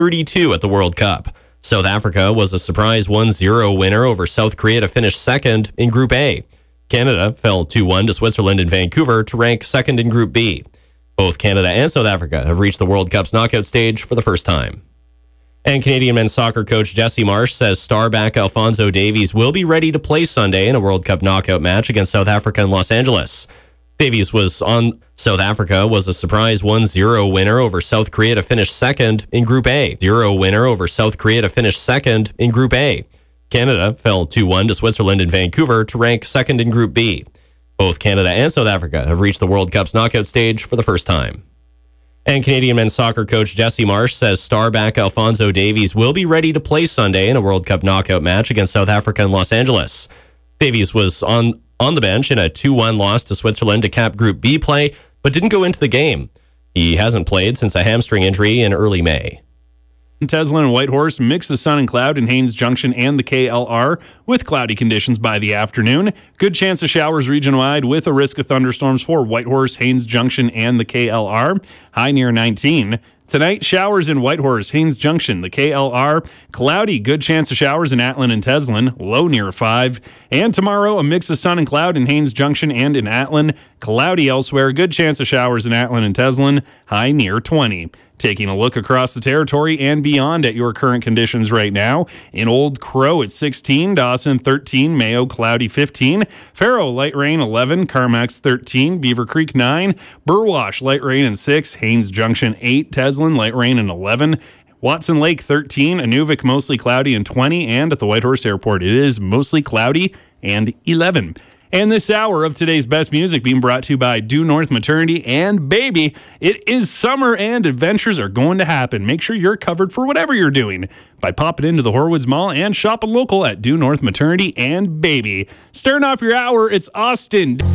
32 at the World Cup. South Africa was a surprise 1-0 winner over South Korea to finish second in Group A. Canada fell 2-1 to Switzerland in Vancouver to rank second in Group B. Both Canada and South Africa have reached the World Cup's knockout stage for the first time. And Canadian men's soccer coach Jesse Marsh says star back Alphonso Davies will be ready to play Sunday in a World Cup knockout match against South Africa in Los Angeles. Davies was on South Africa was a surprise 1-0 winner over South Korea to finish second in Group A. 0 winner over South Korea to finish second in Group A. Canada fell 2-1 to Switzerland in Vancouver to rank second in Group B. Both Canada and South Africa have reached the World Cup's knockout stage for the first time. And Canadian men's soccer coach Jesse Marsh says star back Alphonso Davies will be ready to play Sunday in a World Cup knockout match against South Africa in Los Angeles. Davies was on the bench in a 2-1 loss to Switzerland to cap Group B play, but didn't go into the game. He hasn't played since a hamstring injury in early May. Teslin and Whitehorse, mix of sun and cloud in Haines Junction and the KLR with cloudy conditions by the afternoon. Good chance of showers region-wide with a risk of thunderstorms for Whitehorse, Haines Junction, and the KLR. High near 19. Tonight, showers in Whitehorse, Haines Junction, the KLR. Cloudy, good chance of showers in Atlin and Teslin, low near 5. And tomorrow, a mix of sun and cloud in Haines Junction and in Atlin. Cloudy elsewhere, good chance of showers in Atlin and Teslin, high near 20. Taking a look across the territory and beyond at your current conditions right now. In Old Crow at 16, Dawson 13, Mayo cloudy 15, Faro light rain 11, Carmax 13, Beaver Creek 9, Burwash light rain and 6, Haines Junction 8, Teslin light rain and 11, Watson Lake 13, Inuvik mostly cloudy and 20, and at the Whitehorse Airport it is mostly cloudy and 11. And this hour of today's best music being brought to you by Due North Maternity and Baby. It is summer and adventures are going to happen. Make sure you're covered for whatever you're doing by popping into the Horwoods Mall and shopping local at Due North Maternity and Baby. Starting off your hour, it's Austin.